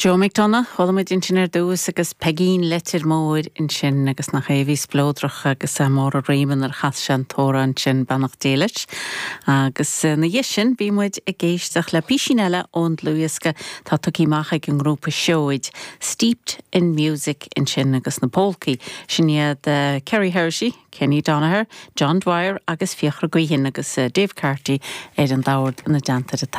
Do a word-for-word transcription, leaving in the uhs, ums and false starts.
Joe McDonough, cholamid intinar dús agus pegín letir móir in sin agus nach éhís blódrach agus a mór a réimen ar chas sean tóra an sin bannach déilit. Agus na dhéisin bí muid a géisteach le bísinile ón luasca tá tucí macha ag an grúpa seoid Steeped in Music in sin agus na polki. Sin iad uh, Kerry Hershey, Kenny Donaher, John Dwyer agus Fiachra Guihin agus uh, Dave Carty er an daward na danta